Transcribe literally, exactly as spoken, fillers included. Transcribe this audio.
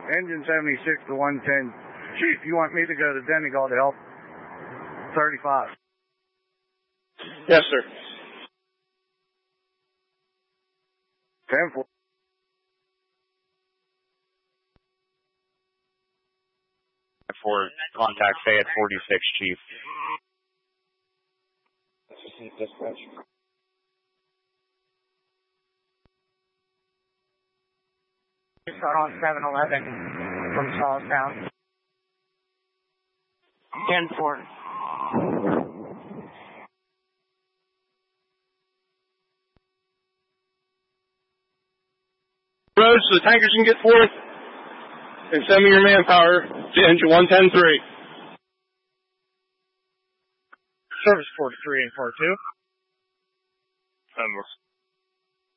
Engine seventy-six to one ten. Chief, you want me to go to Donegal to help? thirty-five. Yes, sir. ten four. For contact Fayette forty-six, Chief. Dispatch. Start on seven eleven from Charlestown. ten four. Roads so the tankers can get forth and send me your manpower to engine one ten three. Service forty-three and four two. Um,